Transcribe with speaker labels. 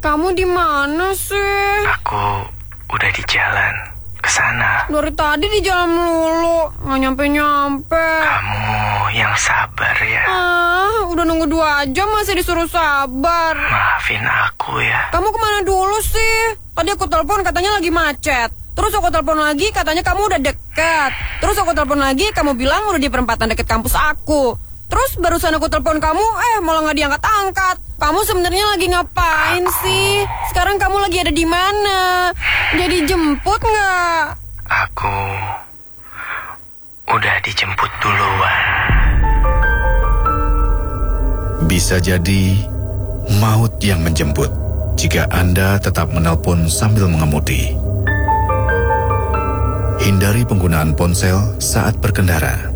Speaker 1: Kamu di mana sih?
Speaker 2: Aku udah di jalan ke sana.
Speaker 1: Dari tadi di jalan melulu, nggak nyampe-nyampe.
Speaker 2: Kamu yang sabar ya.
Speaker 1: Udah nunggu 2 jam masih disuruh sabar.
Speaker 2: Maafin aku ya.
Speaker 1: Kamu kemana dulu sih? Tadi aku telepon katanya lagi macet. Terus aku telepon lagi katanya kamu udah deket. Terus aku telepon lagi kamu bilang udah di perempatan deket kampus aku. Terus barusan aku telepon kamu, malah nggak diangkat-angkat. Kamu sebenarnya lagi ngapain sih? Sekarang kamu lagi ada di mana? Jadi jemput nggak?
Speaker 2: Aku udah dijemput duluan.
Speaker 3: Bisa jadi maut yang menjemput jika Anda tetap menelpon sambil mengemudi. Hindari penggunaan ponsel saat berkendara.